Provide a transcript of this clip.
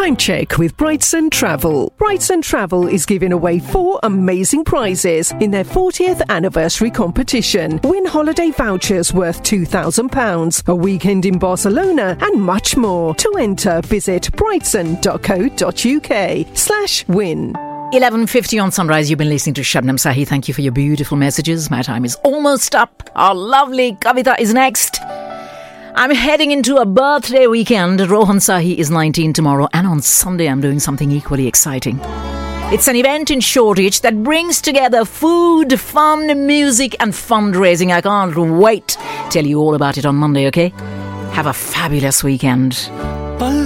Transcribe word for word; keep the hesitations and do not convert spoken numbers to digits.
Time check with Brightson Travel. Brightson Travel is giving away four amazing prizes in their fortieth anniversary competition. Win holiday vouchers worth two thousand pounds, a weekend in Barcelona, and much more. To enter, visit brightson.co.uk slash win. eleven fifty on Sunrise. You've been listening to Shabnam Sahi. Thank you for your beautiful messages. My time is almost up. Our lovely Kavita is next. I'm heading into a birthday weekend. Rohan Sahi is nineteen tomorrow, and on Sunday I'm doing something equally exciting. It's an event in Shoreditch that brings together food, fun, music and fundraising. I can't wait. Tell you all about it on Monday, okay? Have a fabulous weekend.